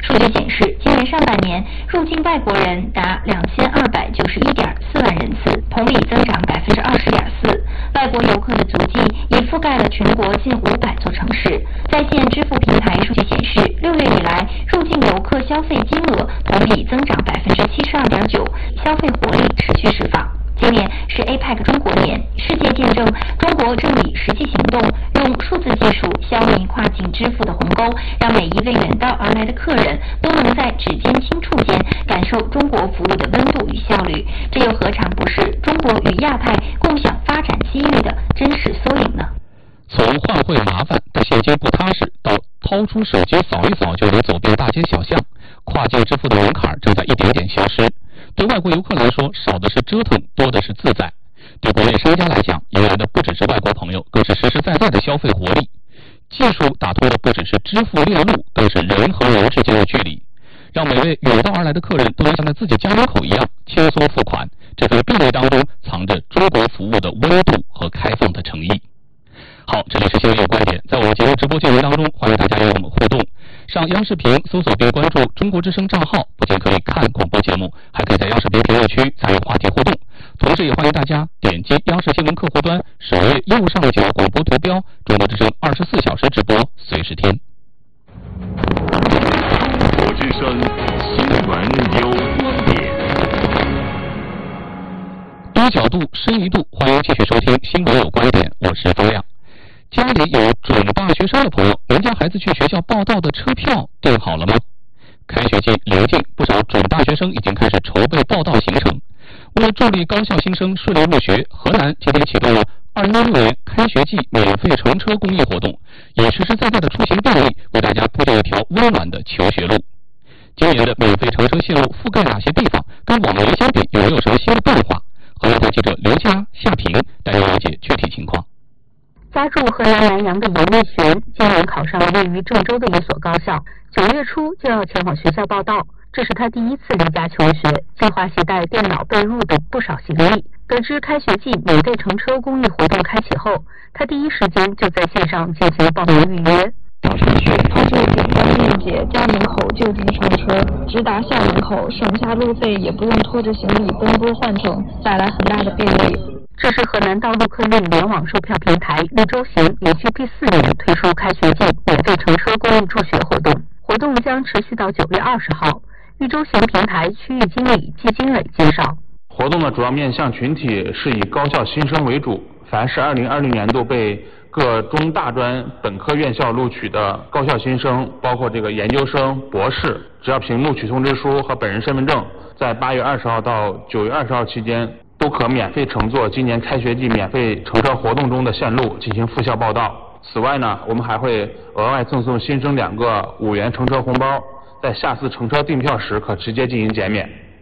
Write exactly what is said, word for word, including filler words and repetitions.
数据显示，今年上半年入境外国人达两千二百九十一点四万人次，同比增长百分之二十点四。外国游客的足迹已覆盖了全国近五百座城市。在线支付平台数据显示，六月以来入境游客消费金额同比增长百分之七十二点九，消费活力持续释放。今年是 A P E C 中国年，世界见证中国正以实际行动，用数字技术消弭跨境支付的鸿沟，让每一位远道而来的客人都能在指尖轻触间感受中国服务的温度与效率。这又何尝不是中国与亚太共享发展机遇的真实缩影呢？ 从换汇麻烦到现金不踏实，到掏出手机扫一扫就能走遍大街小巷，跨境支付的门槛正在一点点消失。对外国游客来说，少的是折腾，多的是自在；对国内商家来讲，迎来的不只是外国朋友，更是实实在在的消费活力。技术打通的不只是支付链路，更是人和人之间的距离，让每位远道而来的客人都能像在自己家门口一样轻松付款。这份便利当中藏着中国服务的温度和开放的诚意。好，这里是新闻有观点，在我们节目直播进行当中，欢迎大家与我们互动。上央视频搜索并关注中国之声账号，不仅可以看广播节目，还可以在央视频评论区参与话题互动。同时也欢迎大家点击央视新闻客户端首页右上角广播图标，中国之声二十四小时直播，随时听。 中国之声新闻有观点。 低角度深一度，欢迎继续收听新闻有观点，我是周亮。家里有准大学生的朋友，您家孩子去学校报到的车票订好了吗？开学季临近，不少准大学生已经开始筹备报到行程。为了助力高校新生顺利入学，河南今天启动了二零一六年开学季免费乘车公益活动，以实实在在的出行便利，为大家铺就一条温暖的求学路。今年的免费乘车线路覆盖哪些地方？跟往年相比，有没有什么新的变化？河南台记者刘佳、夏平带您了解具体情况。 家住河南南阳的严立璇，今年考上了位于郑州的一所高校，九月初就要前往学校报到。这是他第一次离家求学，计划携带电脑、被褥等不少行李。得知开学季免费乘车公益活动开启后，他第一时间就在线上进行报名预约。 早上去，他就简单易捷，家门口就近上车，直达校门口，省下路费，也不用拖着行李奔波换乘，带来很大的便利。 这是河南道路客运联网售票平台绿洲行连续第四年推出开学季免费乘车公益助学活动，活动将持续到九月二十号。绿洲行平台区域经理季金磊介绍， 活动的主要面向群体是以高校新生为主，凡是二零二零年度被各中大专本科院校录取的高校新生，包括这个研究生、博士，只要凭录取通知书和本人身份证，在八月二十号到九月二十号期间，都可免费乘坐今年开学季免费乘车活动中的线路进行复校报到。此外呢，我们还会额外赠送新生两个五元乘车红包，在下次乘车订票时可直接进行减免。